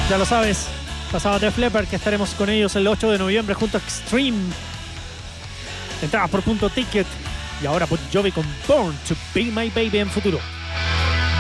Ya lo sabes, pasaba Def Leppard, que estaremos con ellos el 8 de noviembre junto a Extreme. Entradas por punto ticket. Y ahora Bon Jovi con Born to Be My Baby en futuro.